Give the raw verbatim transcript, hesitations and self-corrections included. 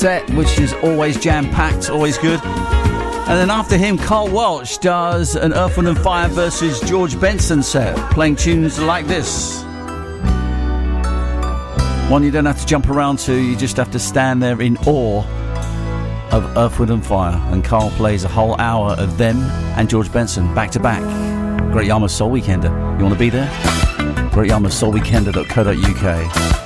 set, which is always jam-packed, always good. And then after him, Carl Welch does an Earth, Wind and Fire versus George Benson set, playing tunes like this. One you don't have to jump around to, you just have to stand there in awe of Earth, Wind and Fire. And Carl plays a whole hour of them and George Benson back to back. Great Yarmouth Soul Weekender. You want to be there? Great Yarmouth Soul Weekender dot co dot uk.